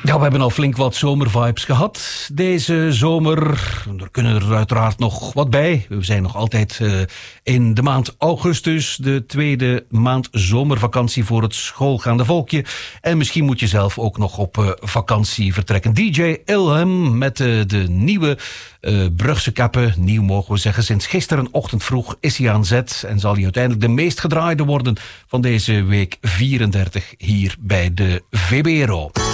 Ja, we hebben al flink wat zomervibes gehad deze zomer. Er kunnen er uiteraard nog wat bij. We zijn nog altijd in de maand augustus, de tweede maand zomervakantie voor het schoolgaande volkje. En misschien moet je zelf ook nog op vakantie vertrekken. DJ Ilham met de nieuwe Brugse kappen. Nieuw mogen we zeggen. Sinds gisterenochtend vroeg is hij aan zet en zal hij uiteindelijk de meest gedraaide worden van deze week 34 hier bij de VBRO.